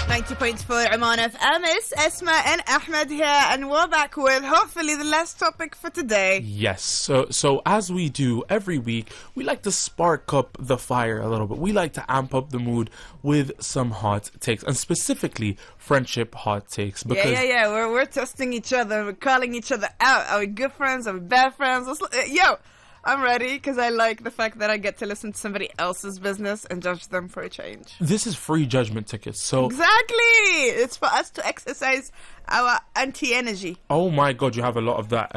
90.4 Oman FM. It's Esma and Ahmed here, and we're back with hopefully the last topic for today. Yes, so as we do every week, we like to spark up the fire a little bit. We like to amp up the mood with some hot takes, and specifically friendship hot takes. Because Yeah. We're testing each other. We're calling each other out. Are we good friends? Are we bad friends? I'm ready because I like the fact that I get to listen to somebody else's business and judge them for a change. this is free judgment tickets. So, Exactly! It's for us to exercise our anti-energy. oh my God, you have a lot of that